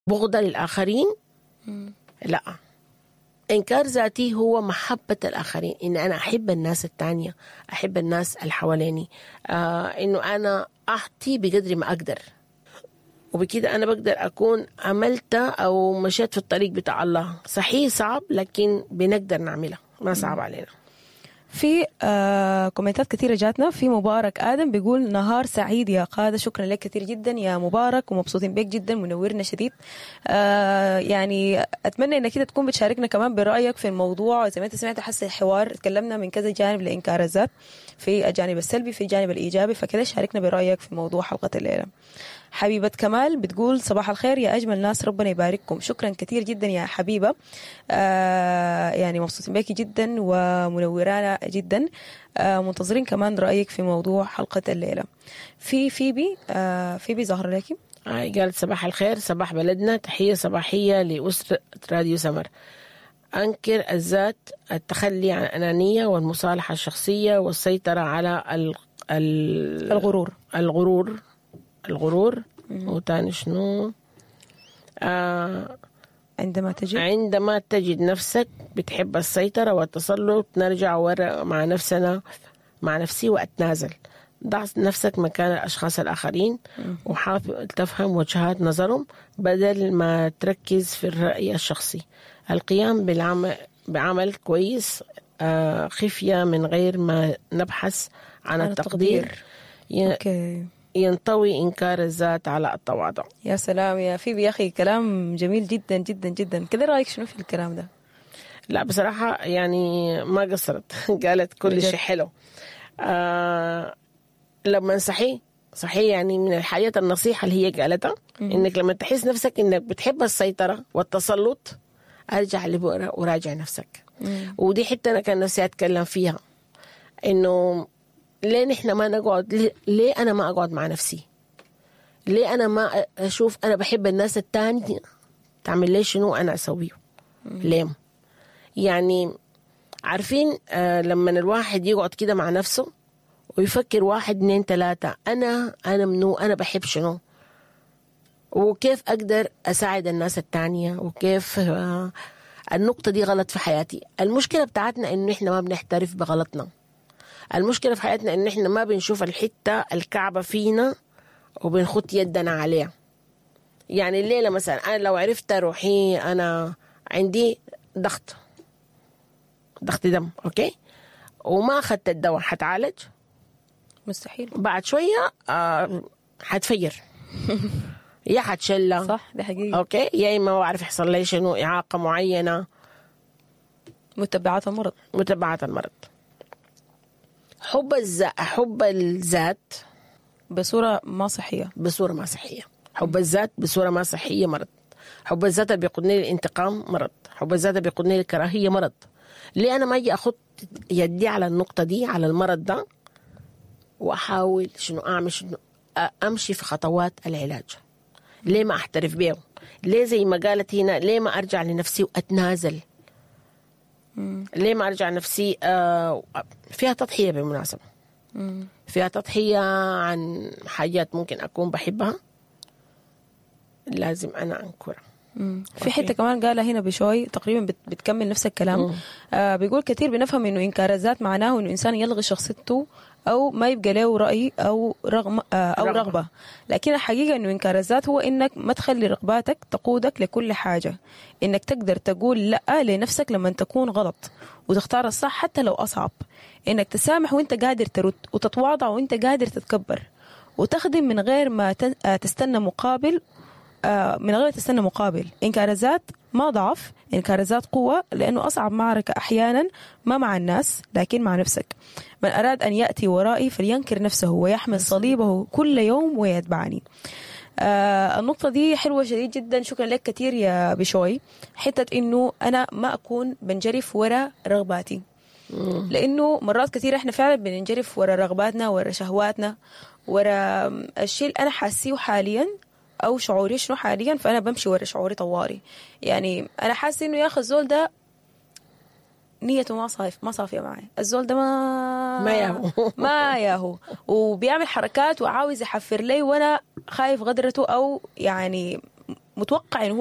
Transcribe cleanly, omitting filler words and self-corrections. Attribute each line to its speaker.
Speaker 1: بغضة للآخرين. لا، إنكار ذاتي هو محبة الآخرين، إن أنا أحب الناس التانية، أحب الناس اللي حواليني، إنه أنا أعطي بقدر ما أقدر، وبكده أنا بقدر أكون عملت أو مشيت في الطريق بتاع الله. صحيح صعب، لكن بنقدر نعملها، ما صعب علينا.
Speaker 2: في كومنتات كثيرة جاتنا. في مبارك آدم بيقول نهار سعيد يا قادة، شكرا لك كثير جدا يا مبارك، ومبسوطين بك جدا، منورنا شديد. يعني أتمنى إنك كده تكون بتشاركنا كمان برأيك في الموضوع. زي ما أنت سمعت حس الحوار تكلمنا من كذا جانب لإنكار الذات، في الجانب السلبي في الجانب الإيجابي، فكده شاركنا برأيك في موضوع حلقة الليلة. حبيبة كمال بتقول صباح الخير يا أجمل ناس، ربنا يبارككم. شكرا كثير جدا يا حبيبة، يعني مبسوطين بيكي جدا ومنورانا جدا. منتظرين كمان رأيك في موضوع حلقة الليلة. في فيبي ظهر لكي
Speaker 1: قالت صباح الخير، صباح بلدنا، تحية صباحية لأسرة راديو سمر. أنكر الذات، التخلي عن الأنانية والمصالحة الشخصية والسيطرة على الغرور. وتاني شنو؟ عندما تجد نفسك بتحب السيطرة والتسلط، نرجع ورا مع نفسي وأتنازل. ضع نفسك مكان الأشخاص الآخرين وحاول تفهم وجهات نظرهم بدل ما تركز في الرأي الشخصي. القيام بعمل كويس خفية من غير ما نبحث عن التقدير. ينطوي إنكار الذات على التواضع.
Speaker 2: يا سلام يا فيبي، يا أخي كلام جميل جدا جدا جدا. كده رأيك شنو في الكلام ده؟
Speaker 1: لا بصراحة يعني ما قصرت قالت كل شيء حلو. لما صحيح يعني من الحاجات النصيحة اللي هي قالتها إنك لما تحس نفسك إنك بتحب السيطرة والتسلط، أرجع لبؤرة وراجع نفسك. ودي حتة أنا كان نفسي أتكلم فيها، إنه ليه نحن ما نقعد؟ ليه أنا ما أقعد مع نفسي؟ ليه أنا ما أشوف أنا بحب الناس التانية تعمل لي شنو أنا أسويه؟ ليه؟ يعني عارفين لما الواحد يقعد كده مع نفسه ويفكر 1 2 3 أنا منو، أنا بحب شنو، وكيف أقدر أساعد الناس التانية، وكيف النقطة دي غلط في حياتي. المشكلة بتاعتنا إنه إحنا ما بنحترف بغلطنا. المشكلة في حياتنا إن إحنا ما بنشوف الحتة الكعبة فينا وبنخط يدنا عليها. يعني الليلة مثلا أنا لو عرفت روحي أنا عندي ضغط دم، أوكي، وما أخذت الدواء حتعالج؟
Speaker 2: مستحيل.
Speaker 1: بعد شوية حتفجر يا حتشلة.
Speaker 2: صح، ده حقيقي.
Speaker 1: أوكي، يا إما ما أعرف يحصل لي شنو، إعاقة معينة،
Speaker 2: متبعات المرض.
Speaker 1: حب الذات
Speaker 2: بصورة ما صحية. حب
Speaker 1: الذات بصورة ما صحية مرض. حب الذات اللي بيقودني للانتقام مرض. حب الذات اللي بيقودني للكراهية مرض. ليه أنا ما أجي أخذ يدي على النقطة دي، على المرض ده، وأحاول أعمل أمشي في خطوات العلاج؟ ليه ما أحترف بيه؟ ليه زي ما قالت هنا، ليه ما أرجع لنفسي وأتنازل؟ ليه ما أرجع نفسي فيها تضحية بالمناسبة، فيها تضحية عن حاجات ممكن أكون بحبها، لازم أنا أنكرها.
Speaker 2: في حتة كمان قالها هنا بشوي تقريبا بتكمل نفس الكلام. بيقول كثير بنفهم إنه إنكار الذات معناه إنه إنسان يلغي شخصيته أو ما يبقى له رأي أو رغبة. لكن الحقيقة إنه إنكار الذات هو إنك ما تخلي رغباتك تقودك لكل حاجة، إنك تقدر تقول لأ لنفسك لما تكون غلط وتختار الصح حتى لو أصعب، إنك تسامح وإنت قادر ترد، وتتواضع وإنت قادر تتكبر، وتخدم من غير ما تستنى مقابل. إنكار الذات ما ضعف، إنكار الذات قوة، لأنه أصعب معركة أحيانا ما مع الناس لكن مع نفسك. من أراد أن يأتي ورائي فلينكر نفسه ويحمل صليبه كل يوم ويتبعني. النقطة دي حلوة شديد جدا. شكرا لك كتير يا بشوي. حتة إنه أنا ما أكون بنجرف ورا رغباتي، لأنه مرات كثيرة إحنا فعلا بننجرف ورا رغباتنا، ورا شهواتنا، ورا الشيء اللي أنا حاسيه حاليا أو شعوري شنو حاليا، فأنا بمشي ورا شعوري طواري. يعني أنا حاسة إنه يا أخي الزول ده نيته ما صافية معي، الزول ده ما ياهو وبيعمل حركات وعاوز يحفر لي وأنا خايف غدرته، أو يعني متوقع إنه